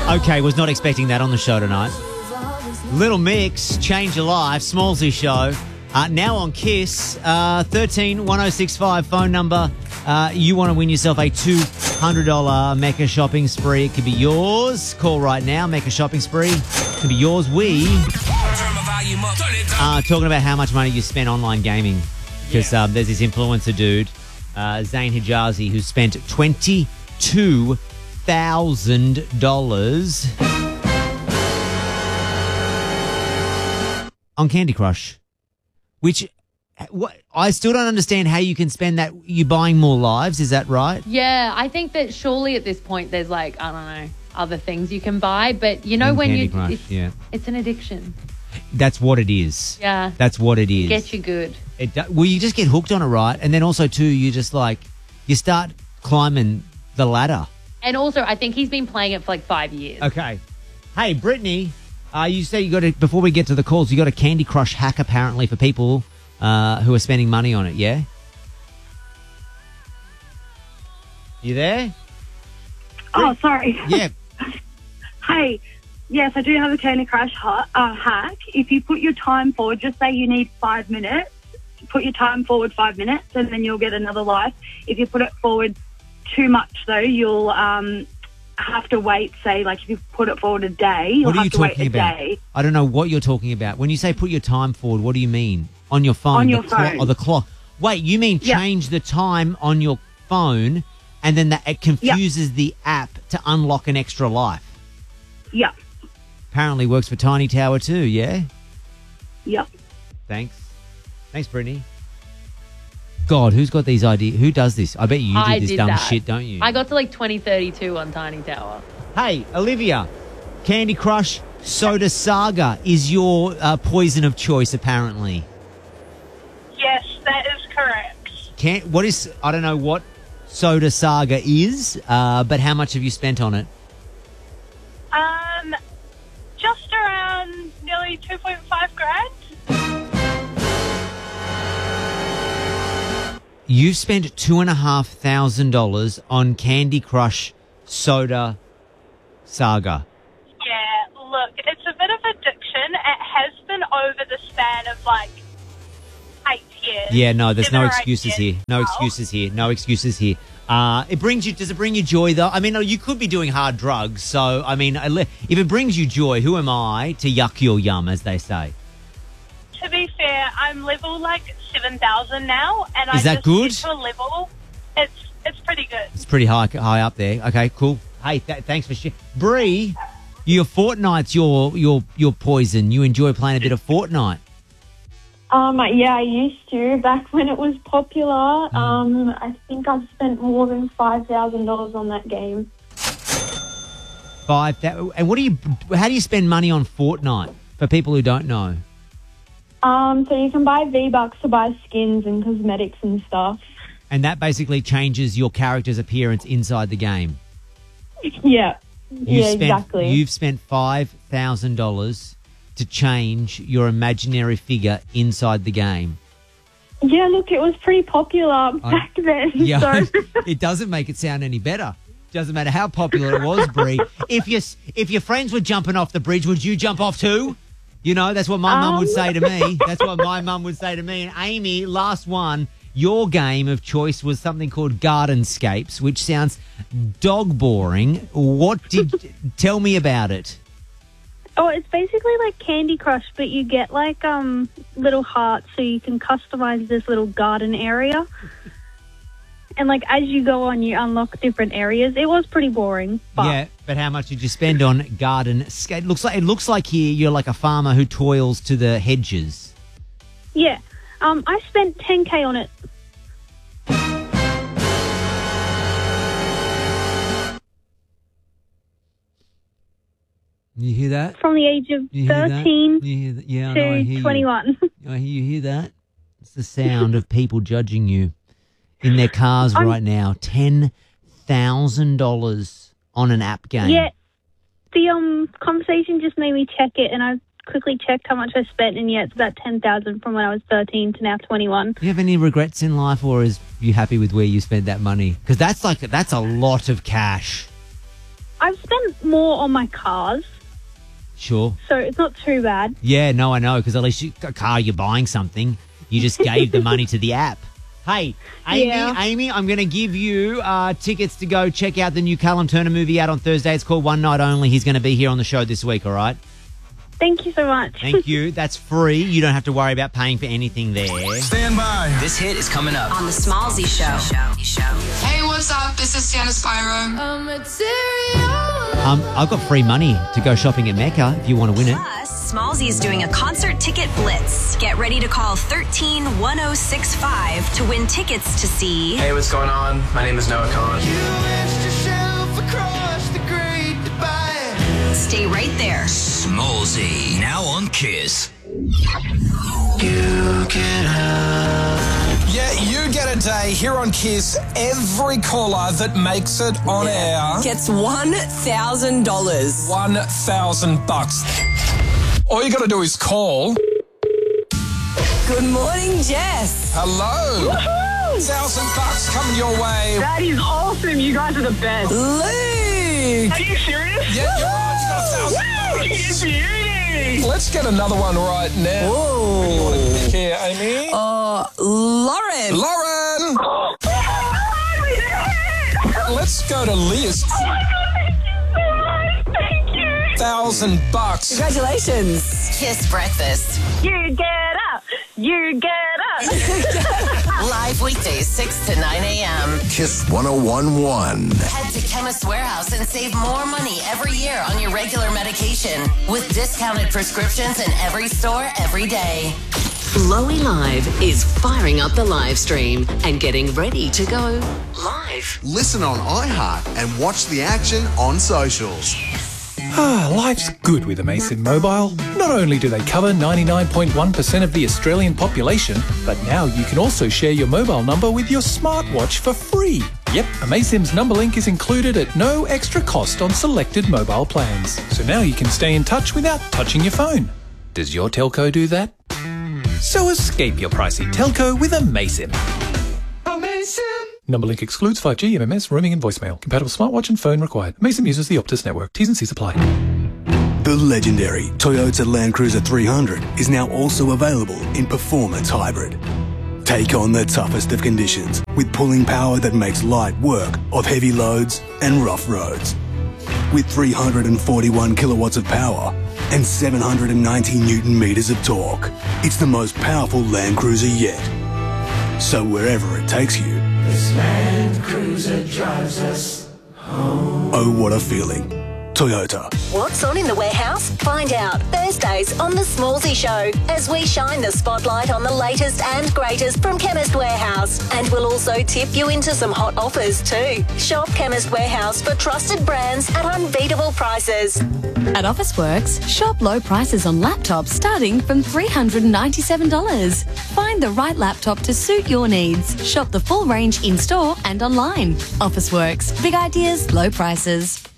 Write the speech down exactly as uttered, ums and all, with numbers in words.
Okay, was not expecting that on the show tonight. Little Mix, Change Your Life, Smallsy Show. Uh, now on Kiss, uh, thirteen one oh six five phone number. Uh, you want to win yourself a two hundred dollars Mecca shopping spree. It could be yours. Call right now. Mecca shopping spree. It could be yours. We are talking about how much money you spent online gaming. Because yeah. um, there's this influencer dude, uh, Zain Hijazi, who spent twenty-two thousand dollars on Candy Crush. Which, what, I still don't understand how you can spend that. You buying more lives, is that right? Yeah, I think that surely at this point there's like, I don't know, other things you can buy. But you know, when Candy you, Crush, it's, yeah. it's an addiction. That's what it is. Yeah. That's what it is. Get you good. It do, well, you just get hooked on it, right? And then also, too, you just like, you start climbing the ladder. And also, I think he's been playing it for like five years. Okay. Hey, Brittany, uh, you say you got to, before we get to the calls, you got a Candy Crush hack apparently for people uh, who are spending money on it, yeah? You there? Oh, sorry. Yeah. Hey, yes, I do have a Candy Crush ha- uh, hack. If you put your time forward, just say you need five minutes, put your time forward five minutes and then you'll get another life. If you put it forward too much, though, you'll um, have to wait, say, like if you put it forward a day, you'll What are have you to wait talking a about? day. I don't know what you're talking about. When you say put your time forward, what do you mean? On your phone? On your the clo- phone. or the clock? Wait, you mean Yep. change the time on your phone and then that it confuses the app to unlock an extra life? Yeah, Apparently works for Tiny Tower too, yeah? yeah. Thanks. Thanks, Brittany. God, who's got these ideas? Who does this? I bet you do I this did dumb that. shit, don't you? I got to like twenty thirty-two on Tiny Tower. Hey, Olivia, Candy Crush Soda Saga is your uh, poison of choice, apparently. Yes, that is correct. Can what is? I don't know what Soda Saga is, uh, but how much have you spent on it? Um, just around nearly two point five grand. You've spent two and a half thousand dollars on Candy Crush Soda Saga. Yeah, look, it's a bit of addiction. It has been over the span of like eight years. Yeah, no, there's Seven no or eight excuses years here. No now. excuses here. No excuses here. Uh, it brings you. Does it bring you joy though? I mean, you could be doing hard drugs. So, I mean, if it brings you joy, who am I to yuck your yum, as they say? To be fair, I'm level like seven thousand now, and I Is that just good? get to a level. It's it's pretty good. It's pretty high, high up there. Okay, cool. Hey, th- thanks for sharing. Bree, your Fortnite's your your your poison. You enjoy playing a bit of Fortnite. Um, yeah, I used to back when it was popular. Um, I think I've spent more than five thousand dollars on that game. Five. That, and what do you? How do you spend money on Fortnite for people who don't know? Um, so you can buy V-Bucks to buy skins and cosmetics and stuff. And that basically changes your character's appearance inside the game. Yeah, You yeah, spent, exactly. You've spent five thousand dollars to change your imaginary figure inside the game. Yeah, look, it was pretty popular back then. Yeah, So. it doesn't make it sound any better. Doesn't matter how popular it was, Bree. If you if your friends were jumping off the bridge, would you jump off too? You know, that's what my mum would Um. say to me. That's what my mum would say to me. And Amy, last one, your game of choice was something called Gardenscapes, which sounds dog boring. What did tell me about it? Oh, it's basically like Candy Crush, but you get like um little hearts so you can customize this little garden area. And like as you go on, you unlock different areas. It was pretty boring. But Yeah, but how much did you spend on Gardenscape? It looks like it looks like here you're like a farmer who toils to the hedges. yeah, um, I spent ten K on it. You hear that? From the age of You hear that? thirteen You hear that? Yeah, I know, I hear to you. twenty-one. I hear you hear that? It's the sound of people judging you in their cars I'm- right now. Ten thousand dollars on an app game. Yeah, the um conversation just made me check it, and I quickly checked how much I spent, and yeah, it's about ten thousand from when I was thirteen to now twenty-one. Do you have any regrets in life, or is you happy with where you spent that money? Because that's like that's a lot of cash. I've spent more on my cars, Sure. so it's not too bad. Yeah, no, I know, because at least you got a car, you're buying something. You just gave the money to the app. Hey, Amy, Yeah. Amy, I'm going to give you uh, tickets to go check out the new Callum Turner movie out on Thursday. It's called One Night Only. He's going to be here on the show this week, all right? Thank you so much. Thank you. That's free. You don't have to worry about paying for anything there. Stand by. This hit is coming up on the Smallsy Show. Hey, what's up? This is Sienna Spyro. Um, I've got free money to go shopping at Mecca if you want to win it. Plus, Smallsy is doing a concert ticket blitz. Get ready to call thirteen one oh six five to win tickets to see. Hey, what's going on? My name is Noah Khan. Stay right there. Smallsy, now on Kiss. Yeah, you get a day here on Kiss. Every caller that makes it on air gets one thousand dollars. One thousand bucks. All you got to do is call. Good morning, Jess. Hello. Woohoo! Thousand bucks coming your way. That is awesome. You guys are the best. Luke. Are you serious? Yeah, you're right. You got a thousand bucks. Beauty. Let's get another one right now. Whoa. Who do you want to pick here, Amy? Uh, Lauren. Lauren. Let's go to Liz. Oh my God, thank you so much. Thank you. Thousand bucks. Congratulations. Kiss breakfast. You get up. You get up. Live weekdays, six to nine a.m. Kiss one oh one point one. Head to Chemist Warehouse and save more money every year on your regular medication with discounted prescriptions in every store every day. Lowy Live is firing up the live stream and getting ready to go live. Listen on iHeart and watch the action on socials. Ah, life's good with Amazon Mobile. Not only do they cover ninety-nine point one percent of the Australian population, but now you can also share your mobile number with your smartwatch for free. Yep, Amazon's number link is included at no extra cost on selected mobile plans. So now you can stay in touch without touching your phone. Does your telco do that? So escape your pricey telco with Amazon. Amazon! Number link excludes five G, M M S, roaming and voicemail. Compatible smartwatch and phone required. Amazon uses the Optus network. T's and C's apply. The legendary Toyota Land Cruiser three hundred is now also available in Performance Hybrid. Take on the toughest of conditions with pulling power that makes light work of heavy loads and rough roads. With three hundred forty-one kilowatts of power and seven hundred ninety newton meters of torque, it's the most powerful Land Cruiser yet. So wherever it takes you, this Land Cruiser drives us home. Oh, what a feeling. Toyota. What's on in the warehouse? Find out Thursdays on The Smallsy Show as we shine the spotlight on the latest and greatest from Chemist Warehouse. And we'll also tip you into some hot offers too. Shop Chemist Warehouse for trusted brands at unbeatable prices. At Officeworks, shop low prices on laptops starting from three hundred ninety-seven dollars. Find the right laptop to suit your needs. Shop the full range in-store and online. Officeworks. Big ideas, low prices.